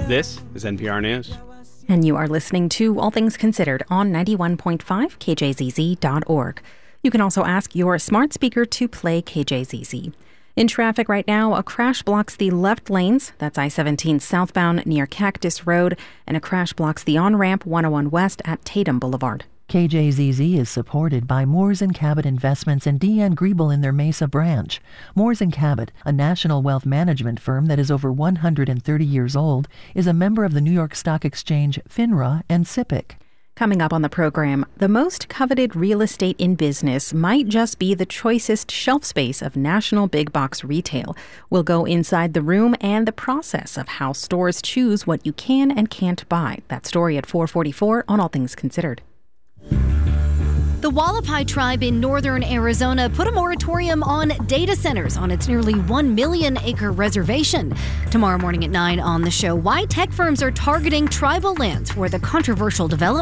This is NPR News. And you are listening to All Things Considered on 91.5 KJZZ.org. You can also ask your smart speaker to play KJZZ. In traffic right now, a crash blocks the left lanes. That's I-17 southbound near Cactus Road, and a crash blocks the on-ramp 101 West at Tatum Boulevard. KJZZ is supported by Moores & Cabot Investments and Deanne Griebel in their Mesa branch. Moores & Cabot, a national wealth management firm that is over 130 years old, is a member of the New York Stock Exchange, FINRA, and SIPC. Coming up on the program, the most coveted real estate in business might just be the choicest shelf space of national big box retail. We'll go inside the room and the process of how stores choose what you can and can't buy. That story at 4:44 on All Things Considered. The Hualapai tribe in northern Arizona put a moratorium on data centers on its nearly 1 million acre reservation. Tomorrow morning at 9 on the show, why tech firms are targeting tribal lands for the controversial development.